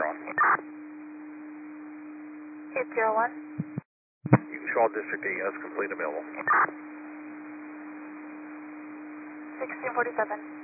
you're on. 801. Shaw District 8 has complete available. 1647.